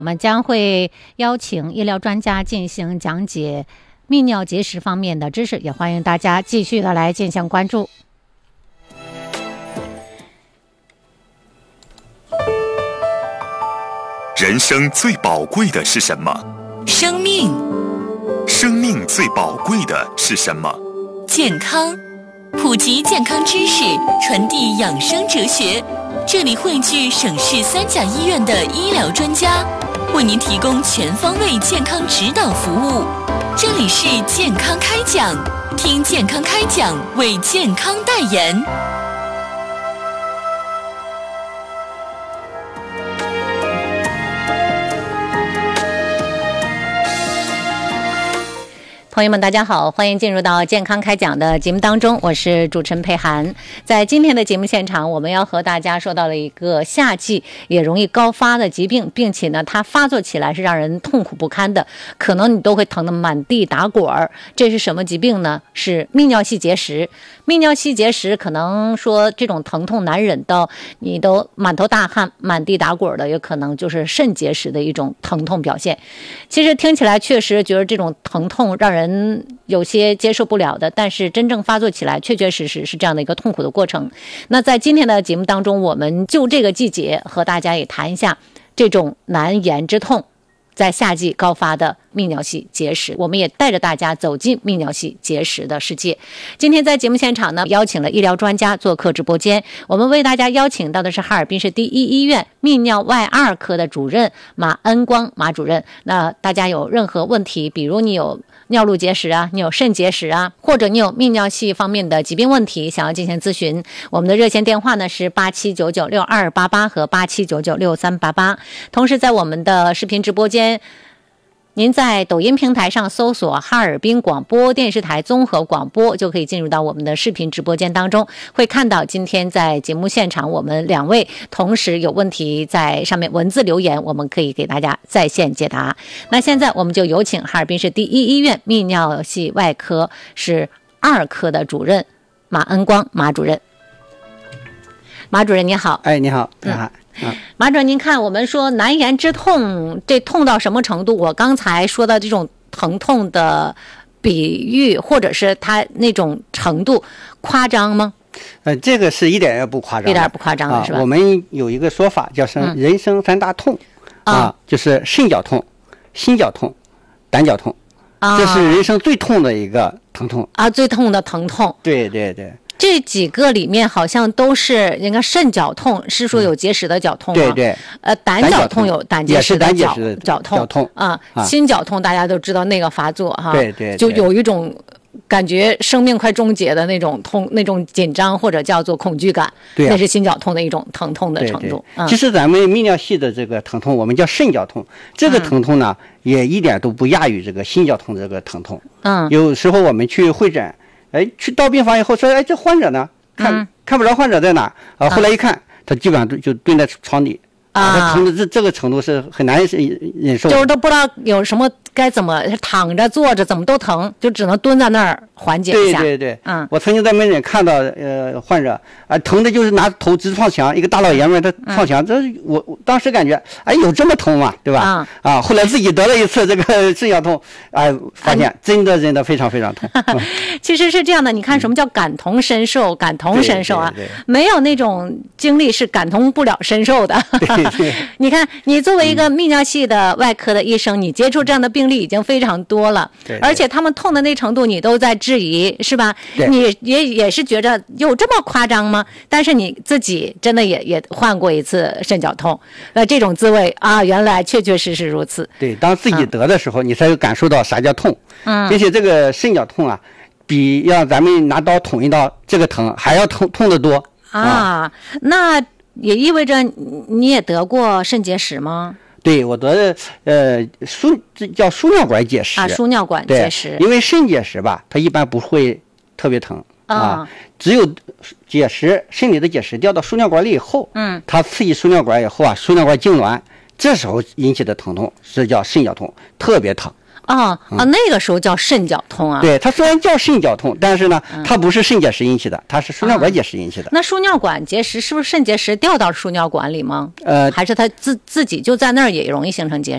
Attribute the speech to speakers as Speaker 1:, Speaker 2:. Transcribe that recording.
Speaker 1: 我们将会邀请医疗专家进行讲解泌尿结石方面的知识，也欢迎大家继续的来进行关注。
Speaker 2: 人生最宝贵的是什么？
Speaker 3: 生命。
Speaker 2: 生命最宝贵的是什么？
Speaker 3: 健康。普及健康知识，传递养生哲学。这里汇聚省市3甲医院的医疗专家，为您提供全方位健康指导服务。这里是健康开讲，听健康开讲，为健康代言。
Speaker 1: 朋友们大家好，欢迎进入到健康开讲的节目当中，我是主持人佩涵。在今天的节目现场，我们要和大家说到了一个夏季也容易高发的疾病，并且呢它发作起来是让人痛苦不堪的，可能你都会疼得满地打滚儿。这是什么疾病呢？是泌尿系结石。泌尿系结石可能说这种疼痛难忍到你都满头大汗满地打滚的，也可能就是肾结石的一种疼痛表现。其实听起来确实觉得这种疼痛让人有些接受不了的，但是真正发作起来确确实实是这样的一个痛苦的过程。那在今天的节目当中，我们就这个季节和大家也谈一下这种难言之痛，在夏季高发的泌尿系结石，我们也带着大家走进泌尿系结石的世界。今天在节目现场呢，邀请了医疗专家做客直播间，我们为大家邀请到的是哈尔滨市第一医院泌尿外2科的主任马恩光马主任。那大家有任何问题，比如你有尿路结石啊，你有肾结石啊，或者你有泌尿系方面的疾病问题想要进行咨询，我们的热线电话呢是87996288和87996388。同时在我们的视频直播间，您在抖音平台上搜索哈尔滨广播电视台综合广播，就可以进入到我们的视频直播间当中，会看到今天在节目现场我们2位同时有问题在上面文字留言，我们可以给大家在线解答。那现在我们就有请哈尔滨市第一医院泌尿系外科是2科的主任马恩光马主任。马主任你好。
Speaker 4: 哎，你好，你好。
Speaker 1: 马主任，您看我们说难言之痛，这痛到什么程度？我刚才说的这种疼痛的比喻，或者是它那种程度，夸张吗？
Speaker 4: 这个是一点也不夸张，
Speaker 1: 一点也不夸张的是吧？
Speaker 4: 我们有一个说法叫人生3大痛就是肾绞痛、心绞痛、胆绞痛，这是人生最痛的一个疼痛
Speaker 1: 最痛的疼痛。对
Speaker 4: 对对。
Speaker 1: 这几个里面好像都是，你看肾绞痛是说有结石的绞痛吗？
Speaker 4: 对对。
Speaker 1: 胆绞痛有胆结石的绞痛心绞痛大家都知道那个发作哈，
Speaker 4: 对对，
Speaker 1: 就有一种感觉生命快终结的那种痛，那种紧张或者叫做恐惧感，那是心绞痛的一种疼痛的程度。
Speaker 4: 其实咱们泌尿系的这个疼痛，我们叫肾绞痛，这个疼痛呢也一点都不亚于这个心绞痛的这个疼痛。有时候我们去会诊。去到病房以后说，这患者呢，看不着患者在哪后来一看，他基本上就蹲在床底他疼的这个程度是很难忍受，
Speaker 1: 就是都不知道有什么该怎么躺着坐着怎么都疼，就只能蹲在那儿缓解一下。
Speaker 4: 对对对，我曾经在门诊看到患者疼的就是拿头直撞墙，一个大老爷们他撞墙，这我当时感觉有这么疼吗？对吧？后来自己得了一次这个肾绞痛，发现真的非常非常痛。
Speaker 1: 其实是这样的，你看什么叫感同身受？感同身受啊，
Speaker 4: 对对对，
Speaker 1: 没有那种经历是感同不了身受的。你看，你作为一个泌尿系的外科的医生，你接触这样的病例已经非常多了，而且他们痛的那程度你都在质疑，是吧？你也是觉着有这么夸张吗？但是你自己真的也患过一次肾绞痛，这种滋味原来确确实实如此。
Speaker 4: 对，当自己得的时候，你才有感受到啥叫痛。并且这个肾绞痛比让咱们拿刀捅一刀这个疼还要痛得多
Speaker 1: 那也意味着你也得过肾结石吗？
Speaker 4: 对，我得的这叫输尿管结石
Speaker 1: 输尿管结石。
Speaker 4: 因为肾结石吧，它一般不会特别疼只有结石，肾里的结石掉到输尿管里以后，它刺激输尿管以后输尿管痉挛，这时候引起的疼痛是叫肾绞痛，特别疼。
Speaker 1: 那个时候叫肾绞痛啊。
Speaker 4: 对，它虽然叫肾绞痛，但是呢，它不是肾结石引起的，它是输尿管结石引起的。
Speaker 1: 那输尿管结石是不是肾结石掉到输尿管里吗？还是它自己就在那儿也容易形成结